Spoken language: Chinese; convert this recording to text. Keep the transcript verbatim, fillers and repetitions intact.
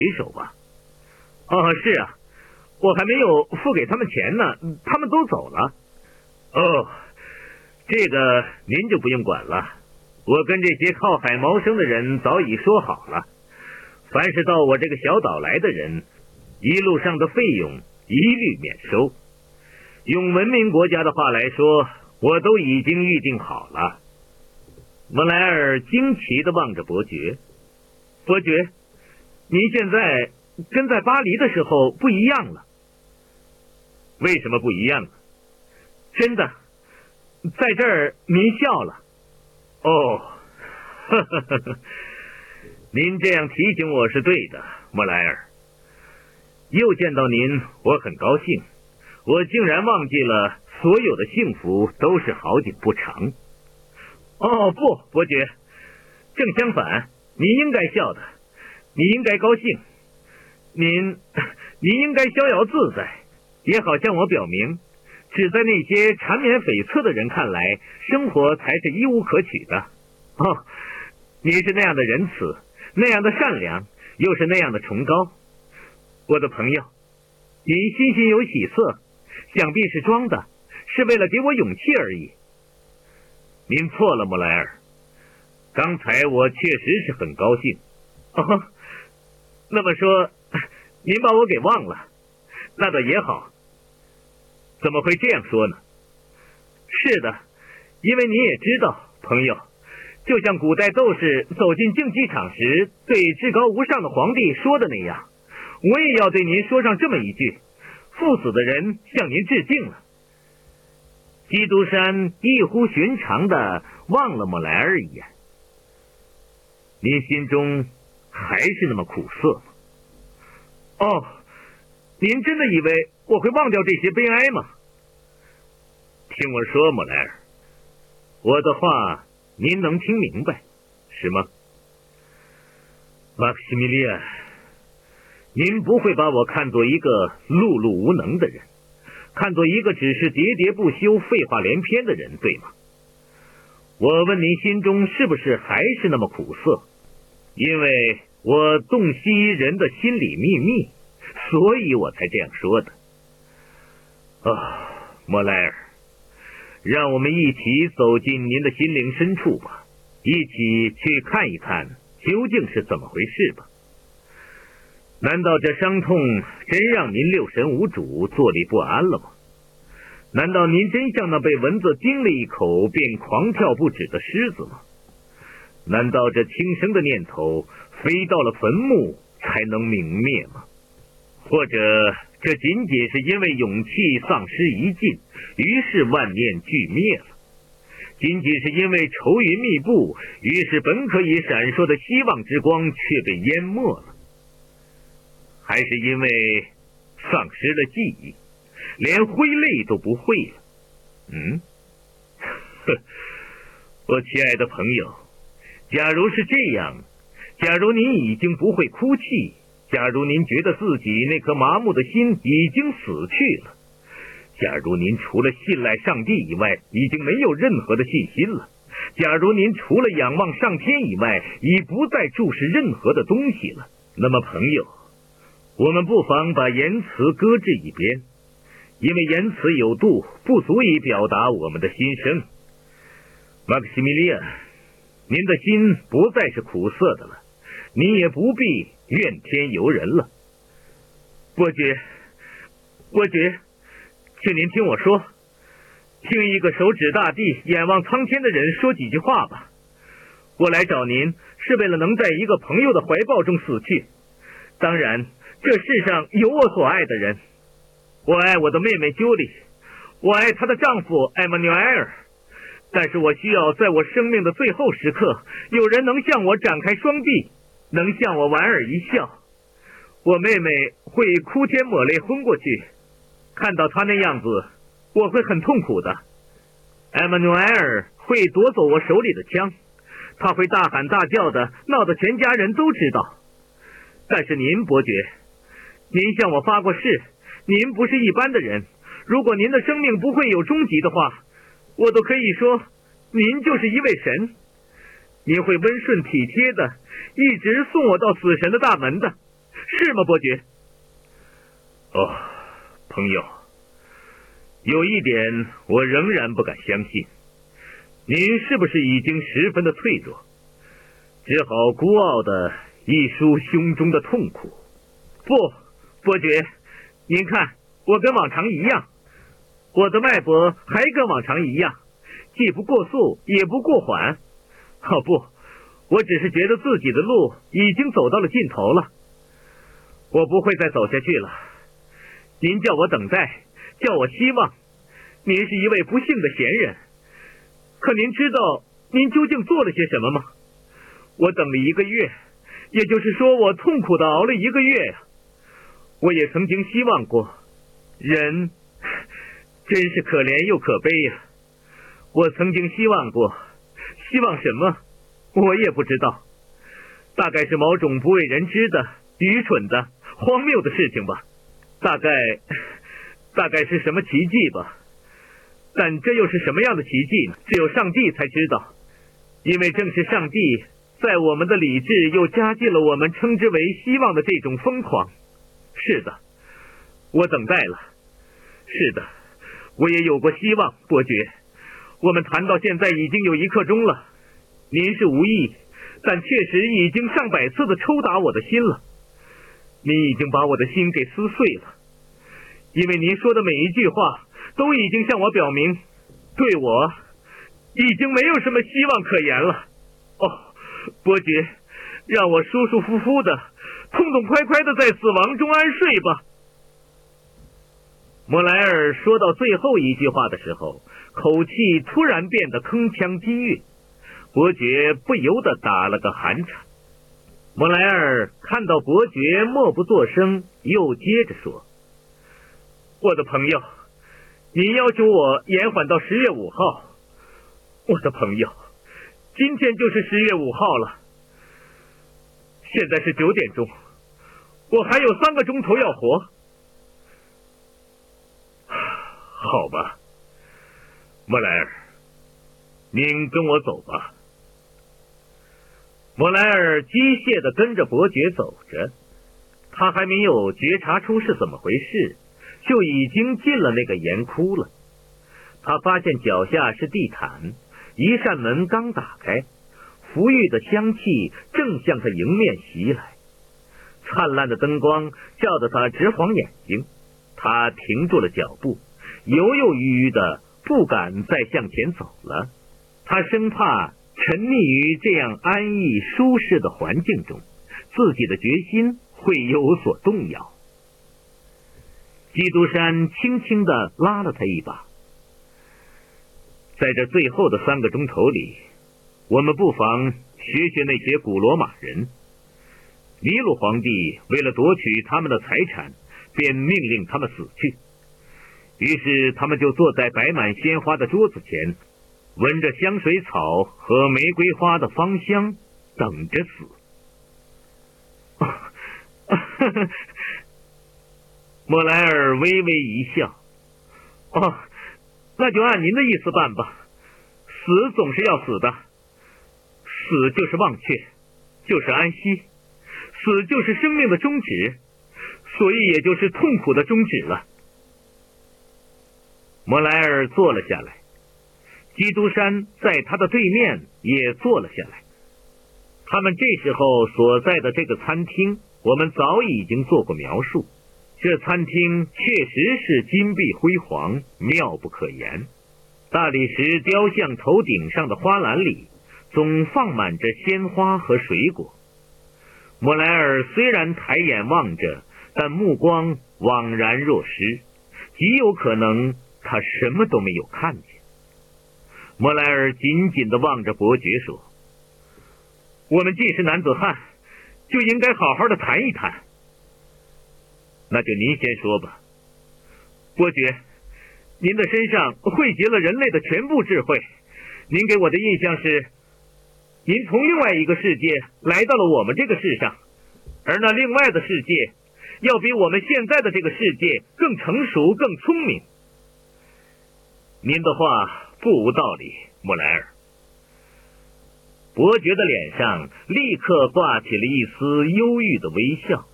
为首吧？哦，是啊，我还没有付给他们钱呢，他们都走了。哦，这个您就不用管了，我跟这些靠海谋生的人早已说好了，凡是到我这个小岛来的人，一路上的费用一律免收。用文明国家的话来说，我都已经预定好了。莫莱尔惊奇地望着伯爵，伯爵，您现在跟在巴黎的时候不一样了。为什么不一样呢？真的，在这儿您笑了。哦，呵呵呵呵，您这样提醒我是对的，莫莱尔。又见到您，我很高兴。我竟然忘记了所有的幸福都是好景不长。哦，不，伯爵，正相反，您应该笑的，你应该高兴，您您应该逍遥自在，也好向我表明，只在那些缠绵悱恻的人看来，生活才是一无可取的。哦，您是那样的仁慈，那样的善良，又是那样的崇高，我的朋友，您心心有喜色，想必是装的，是为了给我勇气而已。您错了，莫莱尔，刚才我确实是很高兴。哦，那么说，您把我给忘了，那倒也好。怎么会这样说呢？是的，因为你也知道，朋友，就像古代斗士走进竞技场时对至高无上的皇帝说的那样，我也要对您说上这么一句：赴死的人向您致敬了。基督山异乎寻常的望了莫莱尔一眼。您心中还是那么苦涩吗？哦，您真的以为我会忘掉这些悲哀吗？听我说，莫莱尔，我的话您能听明白，是吗？马克西米利安，您不会把我看作一个碌碌无能的人，看作一个只是喋喋不休、废话连篇的人，对吗？我问您心中是不是还是那么苦涩？因为我洞悉人的心理秘密，所以我才这样说的。啊，莫莱尔，让我们一起走进您的心灵深处吧，一起去看一看究竟是怎么回事吧。难道这伤痛真让您六神无主、坐立不安了吗？难道您真像那被蚊子叮了一口便狂跳不止的狮子吗？难道这轻生的念头飞到了坟墓才能泯灭吗？或者这仅仅是因为勇气丧失一尽，于是万念俱灭了？仅仅是因为愁云密布，于是本可以闪烁的希望之光却被淹没了？还是因为丧失了记忆，连挥泪都不会了？嗯，呵，我亲爱的朋友，假如是这样，假如您已经不会哭泣，假如您觉得自己那颗麻木的心已经死去了，假如您除了信赖上帝以外已经没有任何的信心了，假如您除了仰望上天以外已不再注视任何的东西了，那么朋友，我们不妨把言辞搁置一边，因为言辞有度，不足以表达我们的心声。马克西米利安，您的心不再是苦涩的了，您也不必怨天尤人了。伯爵，伯爵，请您听我说，听一个手指大地、眼望苍天的人说几句话吧。我来找您是为了能在一个朋友的怀抱中死去。当然，这世上有我所爱的人，我爱我的妹妹朱莉，我爱她的丈夫艾玛纽埃尔，但是我需要在我生命的最后时刻，有人能向我展开双臂，能向我莞尔一笑。我妹妹会哭天抹泪昏过去，看到她那样子，我会很痛苦的。艾玛纽埃尔会夺走我手里的枪，他会大喊大叫的，闹得全家人都知道。但是您，伯爵，您向我发过誓，您不是一般的人，如果您的生命不会有终极的话，我都可以说您就是一位神，您会温顺体贴的一直送我到死神的大门的， 是吗，伯爵？哦，朋友，有一点我仍然不敢相信，您是不是已经十分的脆弱，只好孤傲的一抒胸中的痛苦？不，伯爵，您看，我跟往常一样，我的脉搏还跟往常一样，既不过速也不过缓。哦不，我只是觉得自己的路已经走到了尽头了，我不会再走下去了。您叫我等待，叫我希望，您是一位不幸的闲人，可您知道您究竟做了些什么吗？我等了一个月，也就是说我痛苦的熬了一个月呀。我也曾经希望过，人真是可怜又可悲呀。我曾经希望过，希望什么我也不知道，大概是某种不为人知的愚蠢的荒谬的事情吧，大概大概是什么奇迹吧。但这又是什么样的奇迹呢？只有上帝才知道，因为正是上帝在我们的理智又加进了我们称之为希望的这种疯狂。是的，我等待了。是的，我也有过希望，伯爵。我们谈到现在已经有一刻钟了，您是无意，但确实已经上百次的抽打我的心了。您已经把我的心给撕碎了，因为您说的每一句话都已经向我表明，对我已经没有什么希望可言了。哦，伯爵，让我舒舒服服的痛痛快快的在死亡中安睡吧。莫莱尔说到最后一句话的时候，口气突然变得铿锵激越，伯爵不由得打了个寒颤。莫莱尔看到伯爵默不作声，又接着说：我的朋友，您要求我延缓到十月五号。我的朋友，今天就是十月五号了，现在是九点钟，我还有三个钟头要活。好吧，莫莱尔，您跟我走吧。莫莱尔机械地跟着伯爵走着，他还没有觉察出是怎么回事，就已经进了那个盐窟了。他发现脚下是地毯，一扇门刚打开，馥郁的香气正向他迎面袭来，灿烂的灯光照得他直晃眼睛。他停住了脚步，犹犹豫豫的不敢再向前走了，他生怕沉溺于这样安逸舒适的环境中，自己的决心会有所动摇。基督山轻轻地拉了他一把，在这最后的三个钟头里，我们不妨学学那些古罗马人。尼禄皇帝为了夺取他们的财产，便命令他们死去，于是他们就坐在摆满鲜花的桌子前，闻着香水草和玫瑰花的芳香，等着死。哦、莫莱尔微微一笑，哦，那就按您的意思办吧。死总是要死的，死就是忘却，就是安息，死就是生命的终止，所以也就是痛苦的终止了。莫莱尔坐了下来，基督山在他的对面也坐了下来。他们这时候所在的这个餐厅，我们早已经做过描述。这餐厅确实是金碧辉煌，妙不可言。大理石雕像头顶上的花篮里总放满着鲜花和水果。莫莱尔虽然抬眼望着，但目光惘然若失，极有可能他什么都没有看见。莫莱尔紧紧地望着伯爵说：我们既是男子汉，就应该好好的谈一谈。那就您先说吧。伯爵，您的身上汇集了人类的全部智慧，您给我的印象是，您从另外一个世界来到了我们这个世上，而那另外的世界要比我们现在的这个世界更成熟更聪明。您的话不无道理，莫莱尔。伯爵的脸上立刻挂起了一丝忧郁的微笑。